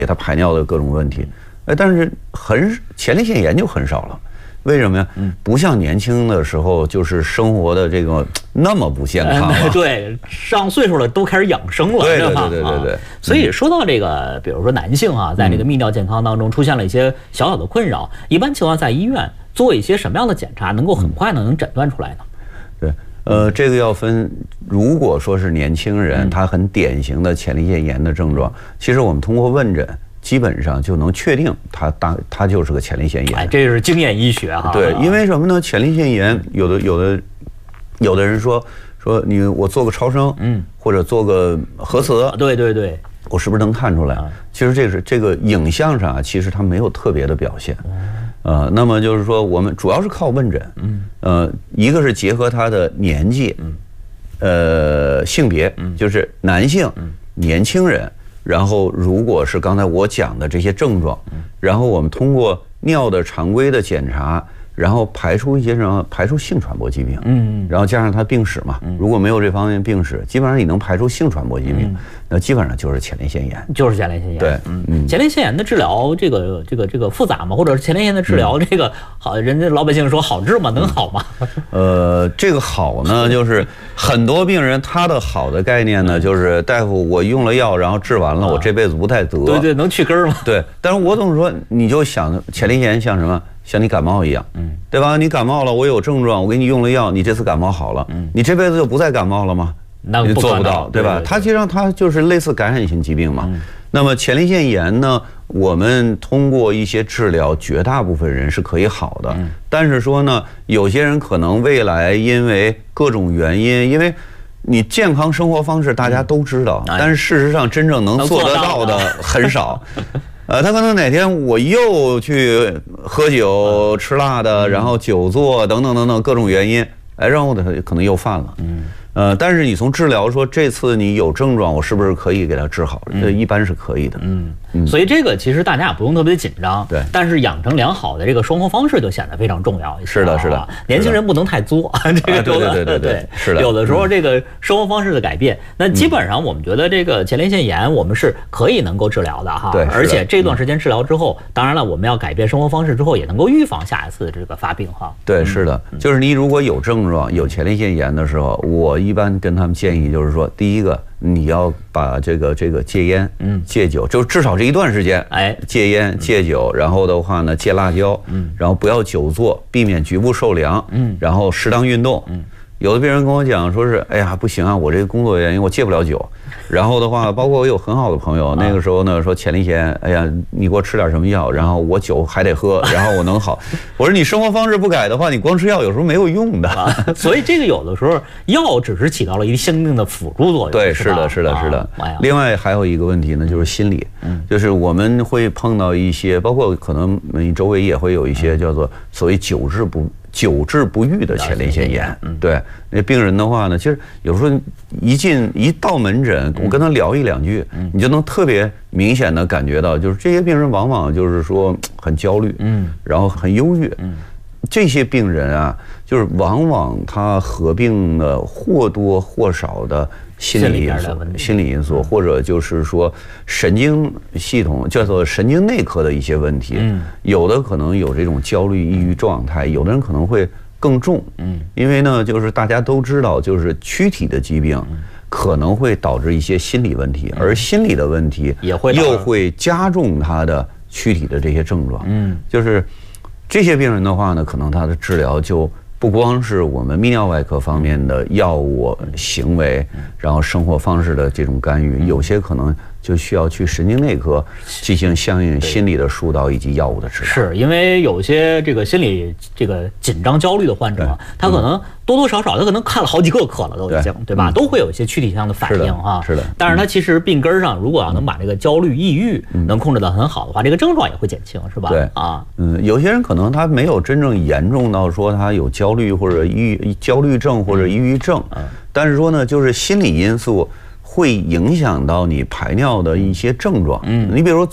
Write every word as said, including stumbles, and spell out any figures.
他排尿的各种问题，哎，但是很前列腺炎就很少了。为什么呀？嗯，不像年轻的时候，就是生活的这个那么不健康了。 呃、对，上岁数了都开始养生了， 对对吧？ 对对对对。 啊、所以说到这个，比如说男性啊，在这个泌尿健康当中出现了一些小小的困扰，嗯、一般情况在医院做一些什么样的检查，能够很快呢能诊断出来呢？ 对，呃，这个要分，如果说是年轻人，他很典型的前列腺炎的症状，其实我们通过问诊。基本上就能确定他大他就是个前列腺炎， 哎，这是经验医学哈。 对，因为什么呢？前列腺炎有的有的有的人说说你我做个超声，嗯，或者做个核磁， 对对对， 我是不是能看出来？其实这是这个影像上啊，其实它没有特别的表现，呃，那么就是说我们主要是靠问诊，嗯，呃，一个是结合他的年纪，嗯，呃，性别，就是男性，年轻人。然后，如果是刚才我讲的这些症状，然后我们通过尿的常规的检查，然后排除一些什么，排除性传播疾病，嗯，然后加上它病史嘛，如果没有这方面病史，基本上你能排除性传播疾病，那基本上就是前列腺炎， 就是前列腺炎。 对， 嗯，前列腺炎的治疗，这个这个这个复杂吗？或者是前列腺的治疗，这个好，人家老百姓说好治吗？能好吗？ 呃，这个好呢，就是很多病人他的好的概念呢，就是大夫我用了药，然后治完了，我这辈子不太得。 对对，能去根吗？ 对，但是我总说，你就想前列腺像什么？像你感冒一样，嗯，对吧？你感冒了，我有症状，我给你用了药，你这次感冒好了，嗯，你这辈子就不再感冒了吗？ 那你做不到，对吧？它实际上它就是类似感染性疾病嘛。那么前列腺炎呢，我们通过一些治疗，绝大部分人是可以好的。但是说呢，有些人可能未来因为各种原因，因为你健康生活方式大家都知道，但是事实上真正能做得到的很少。呃，他可能哪天我又去喝酒、吃辣的，然后久坐等等等等各种原因，哎，然后他可能又犯了。嗯。呃，但是你从治疗说这次你有症状，我是不是可以给他治好？这一般是可以的。嗯嗯。所以这个其实大家也不用特别紧张。 对。 但是养成良好的这个生活方式就显得非常重要一些。 是的，是的。 年轻人不能太作，这个对对对对，是的。 有的时候这个生活方式的改变，那基本上我们觉得这个前列腺炎我们是可以能够治疗的哈。 对。 而且这段时间治疗之后，当然了，我们要改变生活方式之后，也能够预防下一次这个发病哈。 对，是的。就是你如果有症状有前列腺炎的时候，我一般跟他们建议就是说，第一个你要把这个这个戒烟，嗯，戒酒，就至少这一段时间，哎，戒烟戒酒，然后的话呢，戒辣椒，嗯，然后不要久坐，避免局部受凉，嗯，然后适当运动，嗯，有的病人跟我讲说是，哎呀不行啊，我这个工作原因我戒不了酒，然后的话，包括我有很好的朋友，那个时候呢说前列腺，哎呀你给我吃点什么药，然后我酒还得喝，然后我能好，我说你生活方式不改的话，你光吃药有时候没有用的， 啊、所以这个有的时候药只是起到了一相应的辅助作用。 对，是的，是的，是的。啊、另外还有一个问题呢，就是心理，嗯，就是我们会碰到一些，包括可能你周围也会有一些叫做所谓久治不。久治不愈的前列腺炎，对那病人的话呢，其实有时候一进一到门诊，我跟他聊一两句，你就能特别明显的感觉到，就是这些病人往往就是说很焦虑，嗯，然后很忧郁，嗯，这些病人啊，就是往往他合并了或多或少的。心理因素，心理因素，或者就是说神经系统，叫做神经内科的一些问题，嗯，有的可能有这种焦虑、抑郁状态，有的人可能会更重，嗯，因为呢，就是大家都知道，就是躯体的疾病可能会导致一些心理问题，而心理的问题也会又会加重他的躯体的这些症状，嗯，就是这些病人的话呢，可能他的治疗就。不光是我们泌尿外科方面的药物、行为，然后生活方式的这种干预，有些可能就需要去神经内科进行相应心理的疏导以及药物的治疗。 是因为有些这个心理这个紧张焦虑的患者，他可能多多少少他可能看了好几个课了，都已经 对, 对吧？都会有一些躯体上的反应啊。 是的。 但是他其实病根上，如果要能把这个焦虑、抑郁能控制得很好的话，这个症状也会减轻，是吧？ 对啊，嗯，有些人可能他没有真正严重到说他有焦虑或者抑郁、焦虑症或者抑郁症，但是说呢，就是心理因素会影响到你排尿的一些症状。嗯，你比如说。